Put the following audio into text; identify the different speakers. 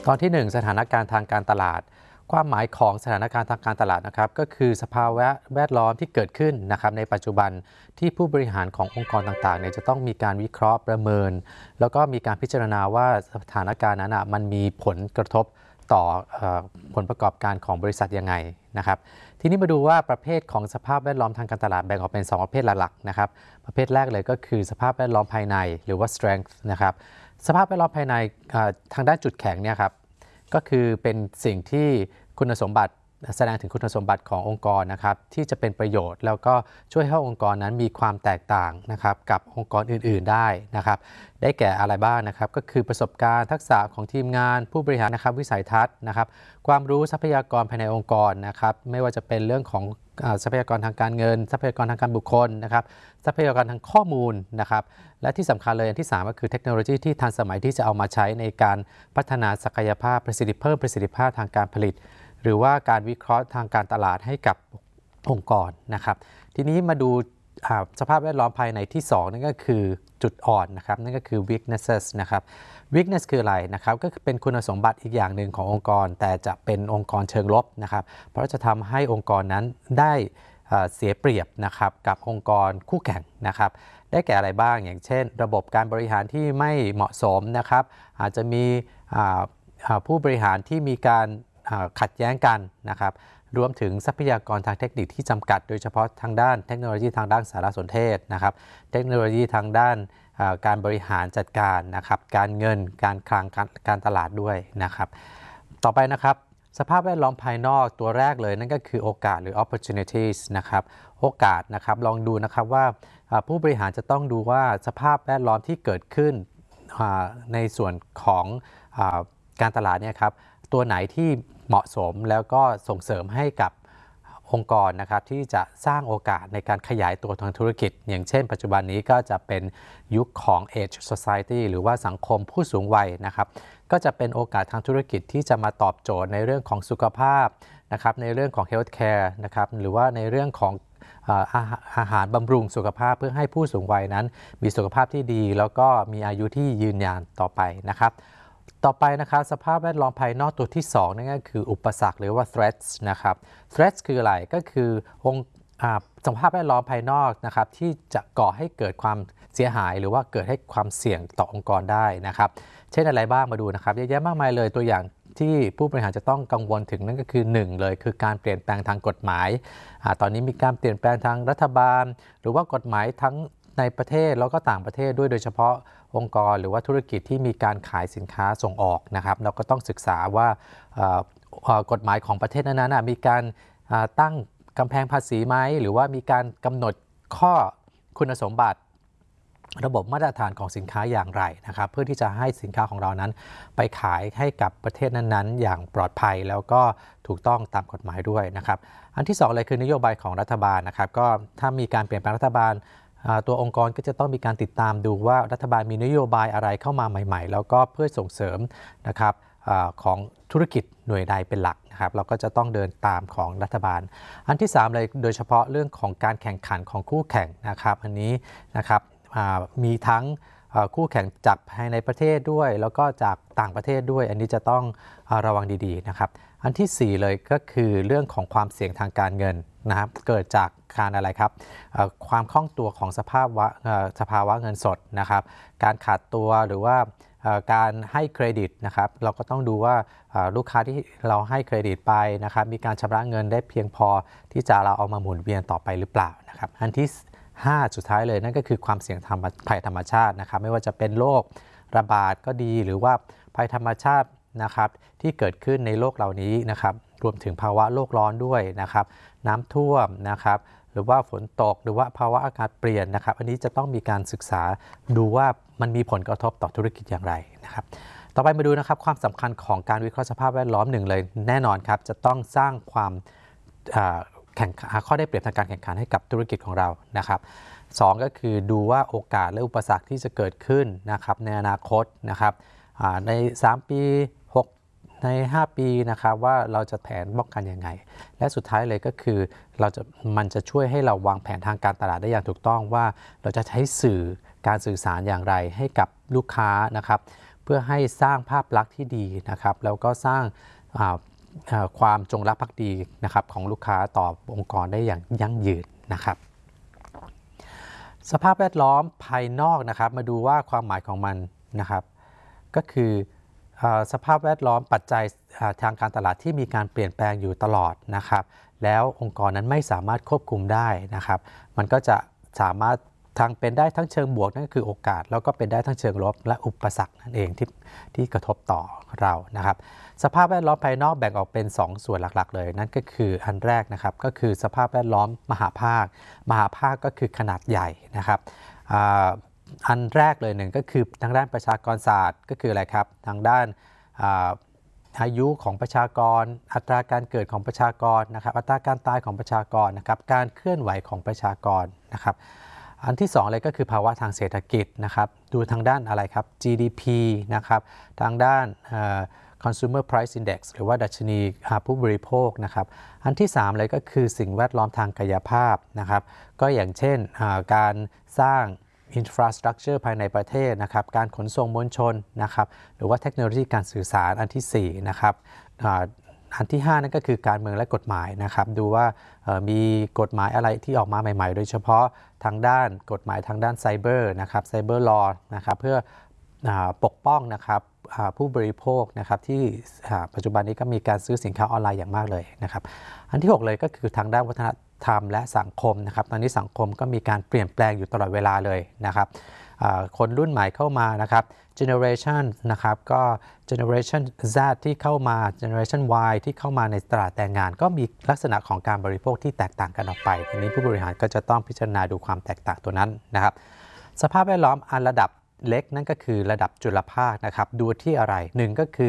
Speaker 1: ตอนที่1สถานการณ์ทางการตลาดความหมายของสถานการณ์ทางการตลาดนะครับก็คือสภาวะแวดล้อมที่เกิดขึ้นนะครับในปัจจุบันที่ผู้บริหารขององค์กรต่างๆเนี่ยจะต้องมีการวิเคราะห์ประเมินแล้วก็มีการพิจารณาว่าสถานการณ์นั้นมันมีผลกระทบต่อผลประกอบการของบริษัทยังไงนะครับทีนี้มาดูว่าประเภทของสภาพแวดล้อมทางการตลาดแบ่งออกเป็น2ประเภทหลักๆนะครับประเภทแรกเลยก็คือสภาพแวดล้อมภายในหรือว่า strength นะครับสภาพแวดล้อมภายในทางด้านจุดแข็งเนี่ยครับก็คือเป็นสิ่งที่คุณสมบัติแสดงถึงคุณสมบัติขององค์กรนะครับที่จะเป็นประโยชน์แล้วก็ช่วยให้องค์กรนั้นมีความแตกต่างนะครับกับองค์กรอื่นๆได้นะครับได้แก่อะไรบ้างนะครับก็คือประสบการณ์ทักษะของทีมงานผู้บริหารนะครับวิสัยทัศน์นะครับความรู้ทรัพยากรภายในองค์กรนะครับไม่ว่าจะเป็นเรื่องของทรัพยากรทางการเงินทรัพยากรทางการบุคคลนะครับทรัพยากรทางข้อมูลนะครับและที่สำคัญเลยอันที่3ก็คือเทคโนโลยีที่ทันสมัยที่จะเอามาใช้ในการพัฒนาศักยภาพเพิ่มประสิทธิภาพทางการผลิตหรือว่าการวิเคราะห์ทางการตลาดให้กับองค์กรนะครับทีนี้มาดูสภาพแวดล้อมภายในที่2นั่นก็คือจุดอ่อนนะครับนั่นก็คือ weaknesses นะครับ weakness คืออะไรนะครับก็คือเป็นคุณสมบัติอีกอย่างหนึ่งขององค์กรแต่จะเป็นองค์กรเชิงลบนะครับเพราะจะทำให้องค์กรนั้นได้เสียเปรียบนะครับกับองค์กรคู่แข่งนะครับได้แก่อะไรบ้างอย่างเช่นระบบการบริหารที่ไม่เหมาะสมนะครับอาจจะมีผู้บริหารที่มีการขัดแย้งกันนะครับรวมถึงทรัพยากรทางเทคนิคที่จำกัดโดยเฉพาะทางด้านเทคโนโลยีทางด้านสารสนเทศนะครับเทคโนโลยีทางด้านการบริหารจัดการนะครับการเงินการคลังการตลาดด้วยนะครับต่อไปนะครับสภาพแวดล้อมภายนอกตัวแรกเลยนั่นก็คือโอกาสหรือ opportunities นะครับโอกาสนะครับลองดูนะครับว่าผู้บริหารจะต้องดูว่าสภาพแวดล้อมที่เกิดขึ้นในส่วนของการตลาดเนี่ยครับตัวไหนที่เหมาะสมแล้วก็ส่งเสริมให้กับองค์กรนะครับที่จะสร้างโอกาสในการขยายตัวทางธุรกิจอย่างเช่นปัจจุบันนี้ก็จะเป็นยุคของ Age Society หรือว่าสังคมผู้สูงวัยนะครับก็จะเป็นโอกาสทางธุรกิจที่จะมาตอบโจทย์ในเรื่องของสุขภาพนะครับในเรื่องของ Healthcare นะครับหรือว่าในเรื่องของอาหารบำรุงสุขภาพเพื่อให้ผู้สูงวัยนั้นมีสุขภาพที่ดีแล้วก็มีอายุที่ยืนยาวต่อไปนะครับต่อไปนะครับสภาพแวดล้อมภายนอกตัวที่2นั่นก็คืออุปสรรคหรือว่า threats นะครับ threats คืออะไรก็คือสภาพแวดล้อมภายนอกนะครับที่จะก่อให้เกิดความเสียหายหรือว่าเกิดให้ความเสี่ยงต่อองค์กรได้นะครับเช่นอะไรบ้างมาดูนะครับเยอะแยะมากมายเลยตัวอย่างที่ผู้บริหารจะต้องกังวลถึงนั่นก็คือ1เลยคือการเปลี่ยนแปลงทางกฎหมายตอนนี้มีการเปลี่ยนแปลงทางรัฐบาลหรือว่ากฎหมายทั้งในประเทศแล้วก็ต่างประเทศด้วยโดยเฉพาะองค์กรหรือว่าธุรกิจที่มีการขายสินค้าส่งออกนะครับเราก็ต้องศึกษาว่ากฎหมายของประเทศนั้นๆมีการตั้งกำแพงภาษีไหมหรือว่ามีการกำหนดข้อคุณสมบัติระบบมาตรฐานของสินค้าอย่างไรนะครับเพื่อที่จะให้สินค้าของเรานั้นไปขายให้กับประเทศนั้นๆอย่างปลอดภัยแล้วก็ถูกต้องตามกฎหมายด้วยนะครับอันที่2เลยคือนโยบายของรัฐบาลนะครับก็ถ้ามีการเปลี่ยนแปลงรัฐบาลตัวองค์กรก็จะต้องมีการติดตามดูว่ารัฐบาลมีนโยบายอะไรเข้ามาใหม่ๆแล้วก็เพื่อส่งเสริมนะครับของธุรกิจหน่วยใดเป็นหลักนะครับเราก็จะต้องเดินตามของรัฐบาลอันที่3เลยโดยเฉพาะเรื่องของการแข่งขันของคู่แข่งนะครับอันนี้นะครับมีทั้งคู่แข่งจากภายในประเทศด้วยแล้วก็จากต่างประเทศด้วยอันนี้จะต้องระวังดีๆนะครับอันที่4เลยก็คือเรื่องของความเสี่ยงทางการเงินนะครับเกิดจากการอะไรครับความคล่องตัวของสภาวะเงินสดนะครับการขาดตัวหรือว่าการให้เครดิตนะครับเราก็ต้องดูว่าลูกค้าที่เราให้เครดิตไปนะครับมีการชำระเงินได้เพียงพอที่จะเราเอามาหมุนเวียนต่อไปหรือเปล่านะครับอันที่5สุดท้ายเลยนั่นก็คือความเสี่ยงภัยธรรมชาตินะครับไม่ว่าจะเป็นโรคระบาดก็ดีหรือว่าภัยธรรมชาตินะครับที่เกิดขึ้นในโลกเหล่านี้นะครับรวมถึงภาวะโลกร้อนด้วยนะครับน้ำท่วมนะครับหรือว่าฝนตกหรือว่าภาวะอากาศเปลี่ยนนะครับอันนี้จะต้องมีการศึกษาดูว่ามันมีผลกระทบต่อธุรกิจอย่างไรนะครับต่อไปมาดูนะครับความสำคัญของการวิเคราะห์สภาพแวดล้อม1เลยแน่นอนครับจะต้องสร้างความข้อได้เปรียบทางการแข่งขันให้กับธุรกิจของเรานะครับ2ก็คือดูว่าโอกาสและอุปสรรคที่จะเกิดขึ้นนะครับในอนาคตนะครับใน3ปีใน5ปีนะครับว่าเราจะแผนป้องกันยังไงและสุดท้ายเลยก็คือมันจะช่วยให้เราวางแผนทางการตลาดได้อย่างถูกต้องว่าเราจะใช้การสื่อสารอย่างไรให้กับลูกค้านะครับเพื่อให้สร้างภาพลักษณ์ที่ดีนะครับแล้วก็สร้างความจงรักภักดีนะครับของลูกค้าต่อองค์กรได้อย่างยั่งยืนนะครับสภาพแวดล้อมภายนอกนะครับมาดูว่าความหมายของมันนะครับก็คือสภาพแวดล้อมปัจจัยทางการตลาดที่มีการเปลี่ยนแปลงอยู่ตลอดนะครับแล้วองค์กรนั้นไม่สามารถควบคุมได้นะครับมันก็จะสามารถเป็นได้ทั้งเชิงบวกนั่นก็คือโอกาสแล้วก็เป็นได้ทั้งเชิงลบและอุปสรรคนั่นเองที่กระทบต่อเรานะครับสภาพแวดล้อมภายนอกแบ่งออกเป็น2 ส่วนหลักๆเลยนั่นก็คืออันแรกนะครับก็คือสภาพแวดล้อมมหาภาคก็คือขนาดใหญ่นะครับอันแรกเลยหนึ่งก็คือทางด้านประชากรศาสตร์ก็คืออะไรครับทางด้านอายุของประชากรอัตราการเกิดของประชากรนะครับอัตราการตายของประชากรนะครับการเคลื่อนไหวของประชากรนะครับอันที่2เลยก็คือภาวะทางเศรษฐกิจนะครับดูทางด้านอะไรครับ GDP นะครับทางด้าน Consumer Price Index หรือว่าดัชนีผู้บริโภคนะครับอันที่3เลยก็คือสิ่งแวดล้อมทางกายภาพนะครับก็อย่างเช่นการสร้าง infrastructure ภายในประเทศนะครับการขนส่งมวลชนนะครับหรือว่าเทคโนโลยีการสื่อสารอันที่4นะครับอันที่5นั่นก็คือการเมืองและกฎหมายนะครับดูว่ามีกฎหมายอะไรที่ออกมาใหม่ๆโดยเฉพาะทางด้านกฎหมายทางด้านไซเบอร์นะครับไซเบอร์ลอนะครับเพื่อปกป้องนะครับผู้บริโภคนะครับที่ปัจจุบันนี้ก็มีการซื้อสินค้าออนไลน์อย่างมากเลยนะครับอันที่6เลยก็คือทางด้านวัฒนธรรมและสังคมนะครับตอนนี้สังคมก็มีการเปลี่ยนแปลงอยู่ตลอดเวลาเลยนะครับคนรุ่นใหม่เข้ามานะครับ generation นะครับก็ generation Z ที่เข้ามา generation Y ที่เข้ามาในตลาดแรงงานก็มีลักษณะของการบริโภคที่แตกต่างกันออกไปทีนี้ผู้บริหารก็จะต้องพิจารณาดูความแตกต่างตัวนั้นนะครับสภาพแวดล้อมอันระดับเล็กนั่นก็คือระดับจุลภาคนะครับดูที่อะไร1ก็คือ